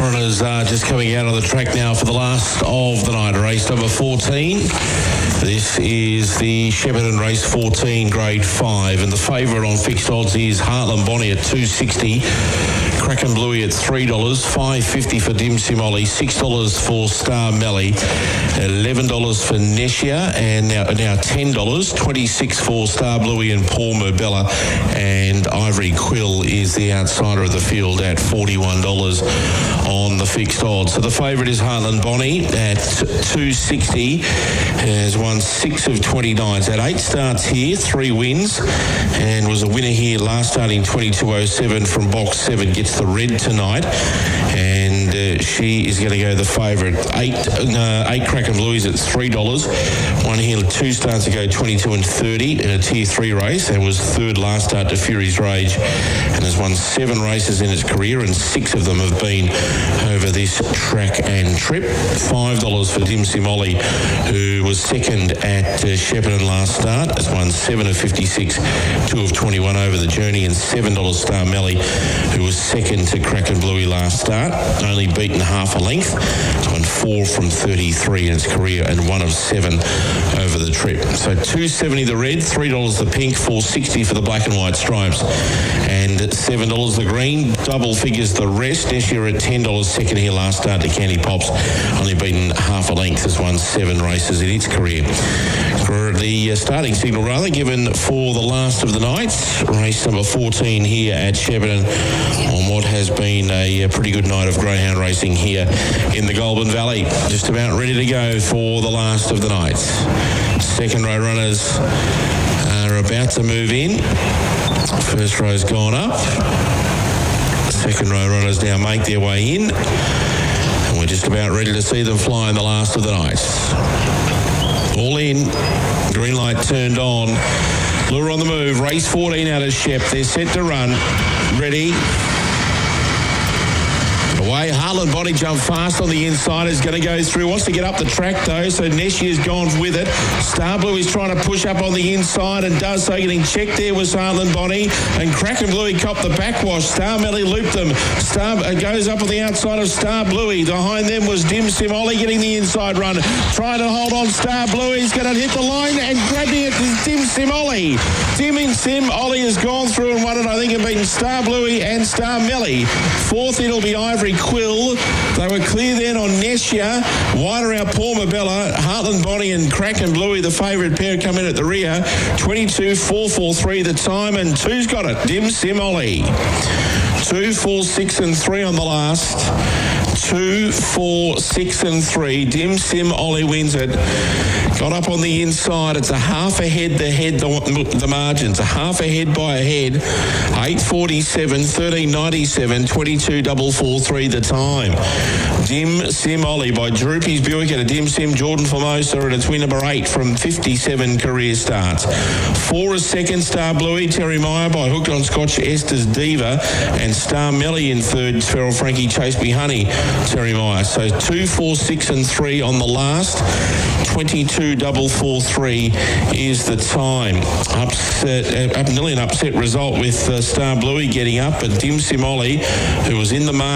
runners are just coming out on the track now for the last of the night. Race number 14. This is the Shepparton Race 14, Grade 5. And the favourite on fixed odds is Heartland Bonnie at $2.60. Kraken Bluey at $3, $5.50 for Dim Sim Ollie, $6 for Star Melly, $11 for Nesia, and now $10, $26 for Star Bluey and Paul Murbella, and Ivory Quill is the outsider of the field at $41 on the fixed odds. So the favourite is Heartland Bonnie at $2.60, has won 6 of 29. It's had 8 starts here, 3 wins, and was a winner here last start in 22.07 from box 7. Gets the red tonight, and she is going to go the favourite. 8 Kraken Blues at $3. One here 2 starts ago, 22 and 30 in a Tier 3 race, and was third last start to Fury's Rage, and has won 7 races in its career, and 6 of them have been over this track and trip. $5 for Dim Sim Ollie, who was second at Shepparton last start, has won 7 of 56, 2 of 21 over the journey, and $7 Star Melly, who was second to Kraken Bluey last start, only beaten half a length. It's won 4 from 33 in its career and 1 of 7 over the trip. So $2.70 the red, $3 the pink, $4.60 for the black and white stripes, and $7 the green. Double figures the rest. Nesia at $10, second here last start to Candy Pops, only beaten half a length, has won 7 races in its career. For the starting signal given for the last of the night, race number 14 here at Shepparton on what has been a pretty good night of greyhound racing here in the Goulburn Valley. Just about ready to go for the last of the night. Second row runners are about to move in. First row's gone up. Second row runners now make their way in, and we're just about ready to see them fly in the last of the night. All in, green light turned on, lure on the move. Race 14 out of Shep. They're set to run. Ready. Away. Heartland Bonnie jumped fast on the inside, is going to go through. Wants to get up the track though, so Nesia's gone with it. Star Blue is trying to push up on the inside and does so. Getting checked there was Heartland Bonnie, and Kraken Bluey copped the backwash. Star Melly looped them. Star goes up on the outside of Star Bluey. Behind them was Dim Sim Ollie getting the inside run. Trying to hold on Star Bluey. He's going to hit the line, and grabbing it is Dim Sim Ollie. Dim Sim Ollie has gone through and won it. I think it beaten Star Bluey and Star Melly. Fourth it'll be Ivory Quill. They were clear then on Nesia. Wider out Paul Murbella. Heartland Bonnie and Kraken Bluey, the favourite pair, come in at the rear. 22.443 the time, and 2's got it. Dim Sim Ollie. 2, 4, 6 and 3 on the last. 2, 4, 6 and 3. Dim Sim Ollie wins it. Got up on the inside. It's a half ahead the margins. A half ahead by a head. 8.47, 13.97, 22.443 the time. Dim Sim Ollie by Droopy's Buick at a Dim Sim Jordan Formosa, and it's win number 8 from 57 career starts. 4 is second, Star Bluey, Terry Meyer by Hooked on Scotch, Esther's Diva, and Star Melly in third, Feral Frankie, Chase Me Honey, Terry Meyer. So 2, 4, 6 and 3 on the last. 22.443 is the time. Nearly an upset result with Star Bluey getting up, but Dim Sim Ollie, who was in the market